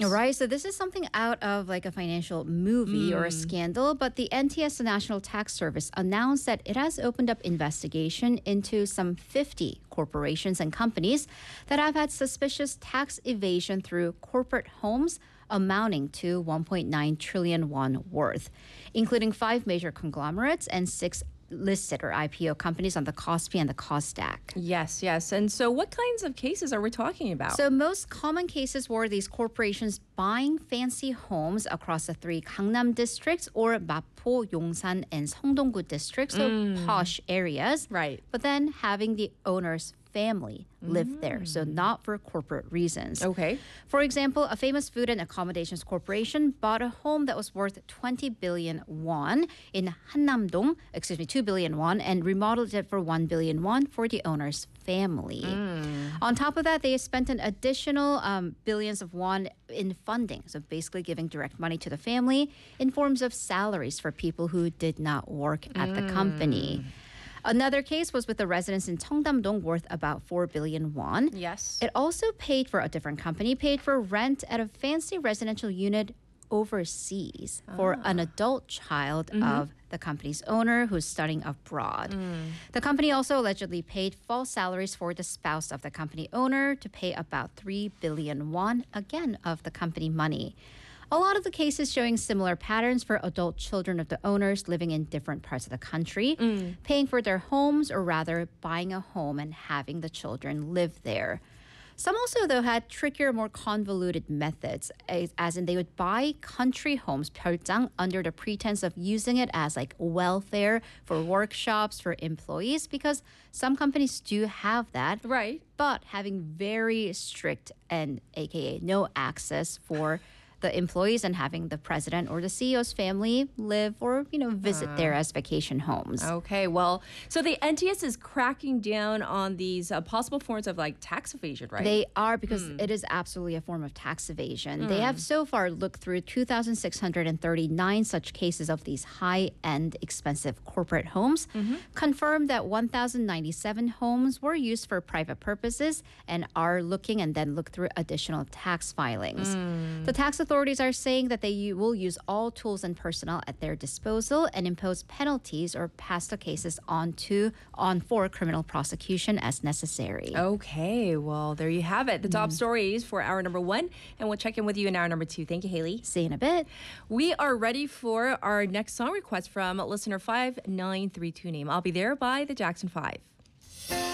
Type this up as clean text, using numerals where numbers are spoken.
Right, so this is something out of like a financial movie or a scandal, but the NTS, the National Tax Service, announced that it has opened up investigation into some 50 corporations and companies that have had suspicious tax evasion through corporate homes amounting to 1.9 trillion won worth, including 5 major conglomerates and 6 listed or IPO companies on the Kospi and the Kosdaq. Yes, yes. And so what kinds of cases are we talking about? So most common cases were these corporations buying fancy homes across the 3 Gangnam districts or Mapo, Yongsan, and Seongdong-gu districts, so posh areas. Right. But then having the owner's family live there, so not for corporate reasons. Okay. For example, a famous food and accommodations corporation bought a home that was worth 20 billion won in Hannam-dong, 2 billion won, and remodeled it for 1 billion won for the owner's family. On top of that, they spent an additional billions of won in funding, so basically giving direct money to the family in forms of salaries for people who did not work at the company. Another case was with a residence in Cheongdam-dong worth about 4 billion won. Yes. It also paid for a different company, paid for rent at a fancy residential unit overseas for an adult child of the company's owner who's studying abroad. The company also allegedly paid false salaries for the spouse of the company owner to pay about 3 billion won, again, of the company money. A lot of the cases showing similar patterns for adult children of the owners living in different parts of the country, paying for their homes or rather buying a home and having the children live there. Some also, though, had trickier, more convoluted methods, as in they would buy country homes, 별장, under the pretense of using it as like welfare for workshops for employees, because some companies do have that. Right. But having very strict and AKA no access for the employees and having the president or the CEO's family live or, visit there as vacation homes. Okay, well, so the NTS is cracking down on these possible forms of like tax evasion, right? They are, because it is absolutely a form of tax evasion. They have so far looked through 2,639 such cases of these high-end, expensive corporate homes, confirmed that 1,097 homes were used for private purposes and are looking and then look through additional tax filings. The tax authorities are saying that they will use all tools and personnel at their disposal and impose penalties or pass the cases on for criminal prosecution as necessary. Okay, well, there you have it. The top stories for hour number 1, and we'll check in with you in hour number 2. Thank you, Haley. See you in a bit. We are ready for our next song request from listener 5932 name. I'll Be There by the Jackson 5.